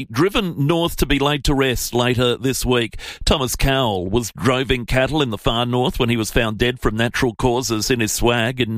Driven north to be laid to rest later this week. Thomas Cowell was droving cattle in the far north when he was found dead from natural causes in his swag in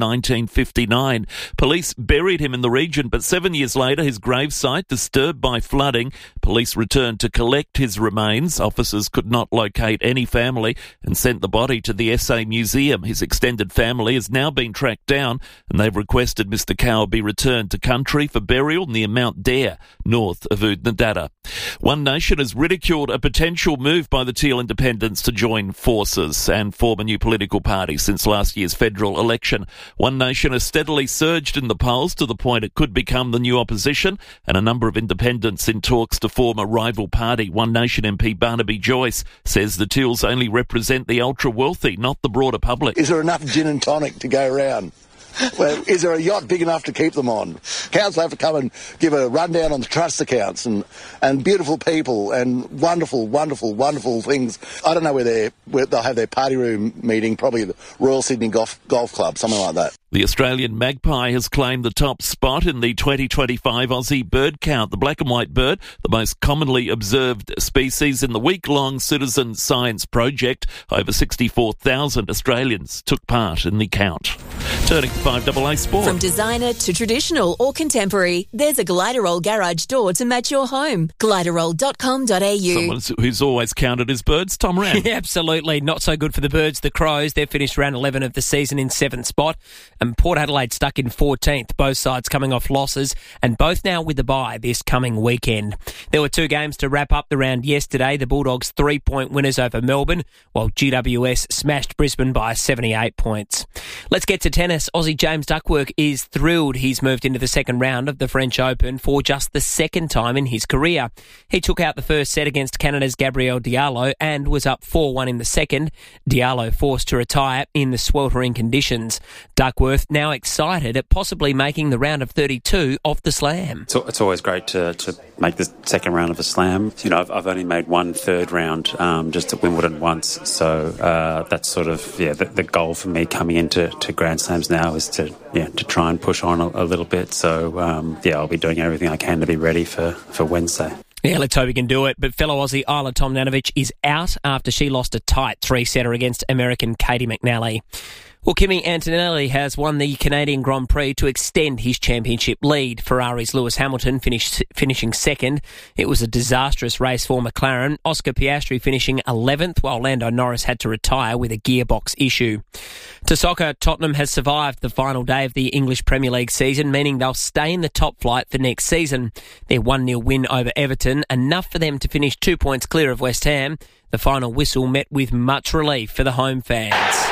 1959. Police buried him in the region, but 7 years later his gravesite disturbed by flooding. Police returned to collect his remains. Officers could not locate any family and sent the body to the SA Museum. His extended family has now been tracked down and they've requested Mr Cowell be returned to country for burial near Mount Dare, north of Oodnadatta. One Nation has ridiculed a potential move by the Teal Independents to join forces and form a new political party since last year's federal election. One Nation has steadily surged in the polls to the point it could become the new opposition, and a number of independents in talks to form a rival party. One Nation MP Barnaby Joyce says the Teals only represent the ultra-wealthy, not the broader public. Is there enough gin and tonic to go around? Well, is there a yacht big enough to keep them on? Council have to come and give a rundown on the trust accounts and beautiful people and wonderful, wonderful, wonderful things. I don't know where they'll have their party room meeting, probably the Royal Sydney Golf Club, something like that. The Australian magpie has claimed the top spot in the 2025 Aussie bird count. The black and white bird, the most commonly observed species in the week-long citizen science project. Over 64,000 Australians took part in the count. Turning to 5AA Sport. From designer to traditional or contemporary, there's a Gliderol garage door to match your home. Gliderol.com.au. Someone who's always counted his birds, Tom Ram. Yeah, absolutely. Not so good for the Birds. The Crows, they've finished round 11 of the season in 7th spot. And Port Adelaide stuck in 14th, both sides coming off losses, and both now with a bye this coming weekend. There were 2 games to wrap up the round yesterday. The Bulldogs 3-point winners over Melbourne, while GWS smashed Brisbane by 78 points. Let's get to tennis. Aussie James Duckworth is thrilled he's moved into the second round of the French Open for just the second time in his career. He took out the first set against Canada's Gabriel Diallo and was up 4-1 in the second. Diallo forced to retire in the sweltering conditions. Duckworth now excited at possibly making the round of 32 of the Slam. It's always great to make the second round of a Slam. You know, I've only made one third round just at Wimbledon once, so that's sort of the goal for me coming into Grand Slams now is to try and push on a little bit. So I'll be doing everything I can to be ready for Wednesday. Yeah, let's hope he can do it. But fellow Aussie Isla Tomljanovic is out after she lost a tight 3-setter against American Katie McNally. Well, Kimi Antonelli has won the Canadian Grand Prix to extend his championship lead. Ferrari's Lewis Hamilton finishing second. It was a disastrous race for McLaren. Oscar Piastri finishing 11th, while Lando Norris had to retire with a gearbox issue. To soccer, Tottenham has survived the final day of the English Premier League season, meaning they'll stay in the top flight for next season. Their 1-0 win over Everton, enough for them to finish 2 points clear of West Ham. The final whistle met with much relief for the home fans.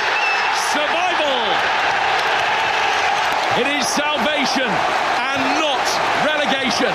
It is salvation and not relegation.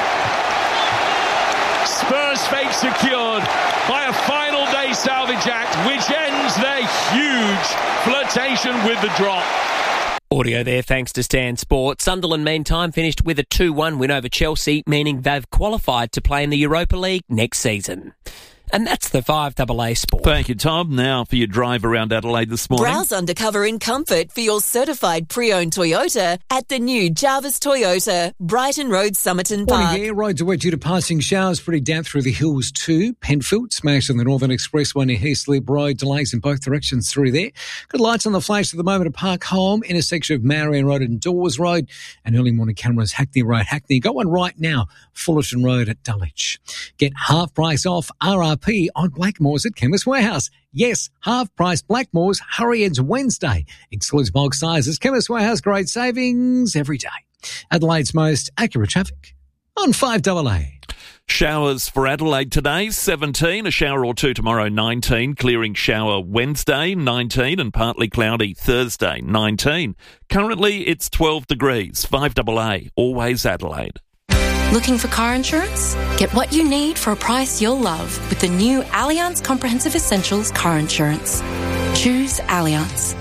Spurs' fate secured by a final day salvage act, which ends their huge flirtation with the drop. Audio there thanks to Stan Sport. Sunderland, meantime, finished with a 2-1 win over Chelsea, meaning they've qualified to play in the Europa League next season. And that's the 5AA Sport. Thank you, Tom. Now for your drive around Adelaide this morning. Browse undercover in comfort for your certified pre-owned Toyota at the new Jarvis Toyota, Brighton Road, Somerton Park. Morning here. Roads are wet due to passing showers. Pretty damp through the hills too. Penfield smashed on the Northern Expressway near Heaslip Road. Delays in both directions through there. Good lights on the flash at the moment at Park Home, intersection of Marion Road and Dawes Road. And early morning cameras, Hackney Road, Hackney. Got one right now, Fullerton Road at Dulwich. Get half price off RRP on Blackmores at Chemist Warehouse. Yes, half price Blackmores. Hurry ends Wednesday. Excludes bulk sizes. Chemist Warehouse, great savings every day. Adelaide's most accurate traffic on 5AA. Showers for Adelaide today, 17. A shower or two tomorrow, 19. Clearing shower Wednesday, 19. And partly cloudy Thursday, 19. Currently, it's 12 degrees. 5AA, always Adelaide. Looking for car insurance? Get what you need for a price you'll love with the new Allianz Comprehensive Essentials car insurance. Choose Allianz.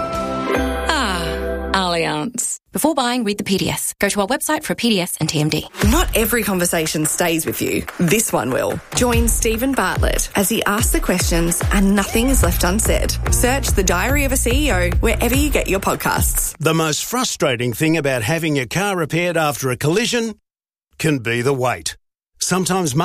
Allianz. Before buying, read the PDS. Go to our website for a PDS and TMD. Not every conversation stays with you. This one will. Join Stephen Bartlett as he asks the questions and nothing is left unsaid. Search The Diary of a CEO wherever you get your podcasts. The most frustrating thing about having your car repaired after a collision can be the wait. Sometimes